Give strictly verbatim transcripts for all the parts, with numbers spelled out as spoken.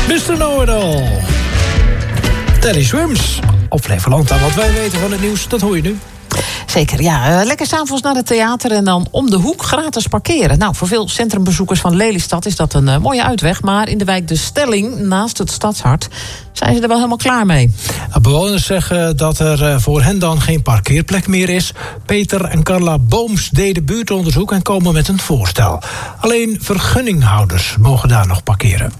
mister Know-it-all. Teddy Swims op Flevoland. En wat wij weten van het nieuws, dat hoor je nu. Zeker, ja. Uh, lekker 's avonds naar het theater en dan om de hoek gratis parkeren. Nou, voor veel centrumbezoekers van Lelystad is dat een uh, mooie uitweg. Maar in de wijk De Stelling, naast het Stadshart, zijn ze er wel helemaal klaar mee. Bewoners zeggen dat er uh, voor hen dan geen parkeerplek meer is. Peter en Carla Booms deden buurtonderzoek en komen met een voorstel. Alleen vergunninghouders mogen daar nog parkeren.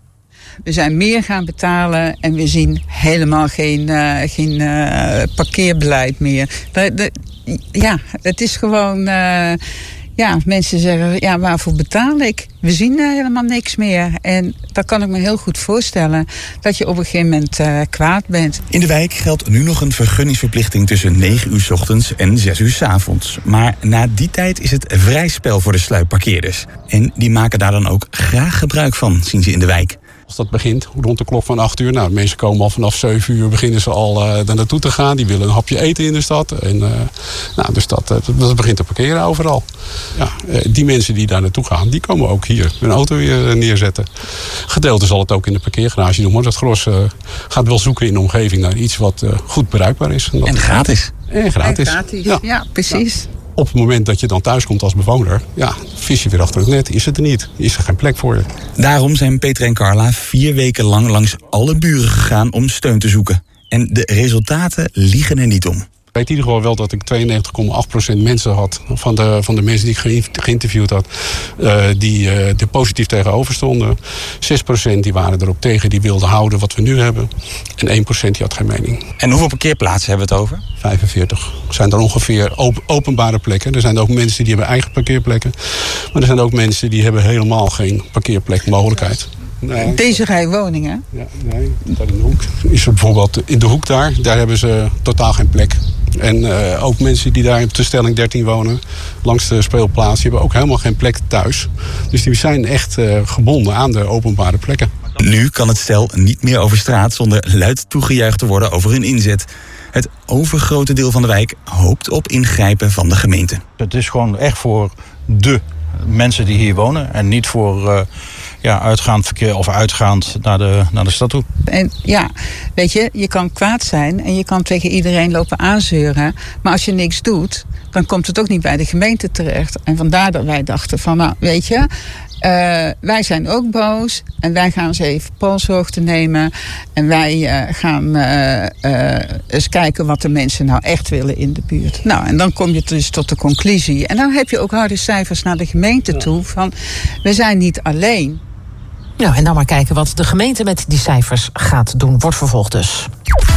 We zijn meer gaan betalen en we zien helemaal geen, uh, geen uh, parkeerbeleid meer. De, de, ja, het is gewoon... Uh, ja, mensen zeggen, ja, waarvoor betaal ik? We zien uh, helemaal niks meer. En dat kan ik me heel goed voorstellen, dat je op een gegeven moment uh, kwaad bent. In de wijk geldt nu nog een vergunningsverplichting tussen negen uur 's ochtends en zes uur 's avonds. Maar na die tijd is het vrij spel voor de sluipparkeerders. En die maken daar dan ook graag gebruik van, zien ze in de wijk. Als dat begint, rond de klok van acht uur. Nou, mensen komen al vanaf zeven uur, beginnen ze al uh, daar naartoe te gaan. Die willen een hapje eten in de stad. En, uh, nou, dus dat, uh, dat begint te parkeren overal. Ja, uh, die mensen die daar naartoe gaan, die komen ook hier hun auto weer uh, neerzetten. Gedeelte zal het ook in de parkeergarage doen. Maar dat gros uh, gaat wel zoeken in de omgeving naar iets wat uh, goed bereikbaar is. En, dat en gratis. En gratis. En gratis, ja, ja precies. Ja. Op het moment dat je dan thuis komt als bewoner, ja, vis je weer achter het net. Is het er niet? Is er geen plek voor je? Daarom zijn Peter en Carla vier weken lang langs alle buren gegaan om steun te zoeken. En de resultaten liegen er niet om. Ik weet in ieder geval wel dat ik tweeënnegentig komma acht procent mensen had, van de, van de mensen die ik ge- geïnterviewd had, uh, die uh, er positief tegenover stonden. zes procent die waren erop tegen, die wilden houden wat we nu hebben. En één procent die had geen mening. En hoeveel parkeerplaatsen hebben we het over? vijfenveertig. Zijn er ongeveer op, openbare plekken. Er zijn ook mensen die hebben eigen parkeerplekken. Maar er zijn ook mensen die hebben helemaal geen parkeerplekmogelijkheid. Nee. Deze rij woningen? Ja, nee, daar in de hoek. Is er bijvoorbeeld in de hoek daar, daar hebben ze totaal geen plek. En uh, ook mensen die daar op de stelling dertien wonen, langs de speelplaats, die hebben ook helemaal geen plek thuis. Dus die zijn echt uh, gebonden aan de openbare plekken. Nu kan het stel niet meer over straat zonder luid toegejuicht te worden over hun inzet. Het overgrote deel van de wijk hoopt op ingrijpen van de gemeente. Het is gewoon echt voor de mensen die hier wonen en niet voor uh, ja, uitgaand verkeer of uitgaand naar de, naar de stad toe. En ja, weet je, je kan kwaad zijn en je kan tegen iedereen lopen aanzeuren. Maar als je niks doet, dan komt het ook niet bij de gemeente terecht. En vandaar dat wij dachten van, nou, weet je, Uh, wij zijn ook boos en wij gaan eens even polshoogte nemen. En wij uh, gaan uh, uh, eens kijken wat de mensen nou echt willen in de buurt. Nou, en dan kom je dus tot de conclusie. En dan heb je ook harde cijfers naar de gemeente toe van, we zijn niet alleen. Nou, en dan maar kijken wat de gemeente met die cijfers gaat doen. Wordt vervolgd dus.